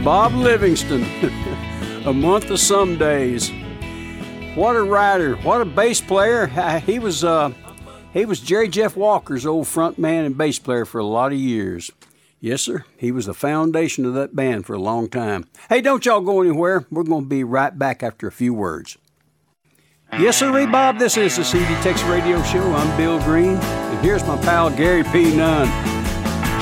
Bob Livingston, A Month of Some Days. What a writer, what a bass player. He was Jerry Jeff Walker's old front man and bass player for a lot of years. Yes, sir. He was the foundation of that band for a long time. Hey, don't y'all go anywhere. We're going to be right back after a few words. Yes, sir, Bob. This is the CD Texas Radio Show. I'm Bill Green, and here's my pal Gary P. Nunn.